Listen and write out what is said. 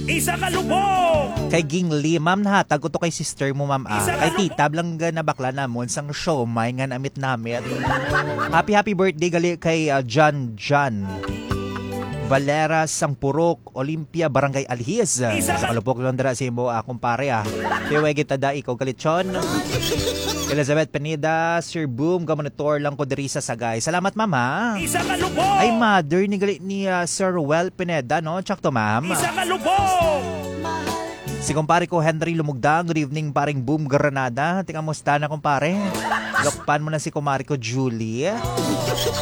Isa ka lubong. Kay Gingli, ma'am, nahatag ko to kay sister mo, ma'am. Kay tita, blang na bakla namon sang show, may nga namit namin. Happy birthday gali kay John Valera Sangpurok, Olympia, Barangay Alhiz. Sa kalupok Londra si mo akong pare Piway kita da ikaw kalitson. Elizabeth Pineda, Sir Boom, gamonitor lang ko diri sa Sagay. Salamat, mama. Isa ka lubong. Ay, mother ni galit ni Sir Well Pineda, no? Tsak to, ma'am. Isa ka lubong. Si kumpare ko Henry Lumugdang, good evening paring Boom Granada. Tingnan mo sta na kumpare. Lokpan mo na si kumare ko Julie.